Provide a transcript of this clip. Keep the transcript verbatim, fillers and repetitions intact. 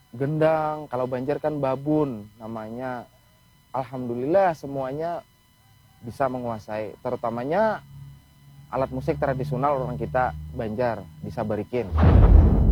gendang, kalau Banjar kan babun namanya. Alhamdulillah semuanya bisa menguasai, terutamanya alat musik tradisional orang kita Banjar bisa barikin.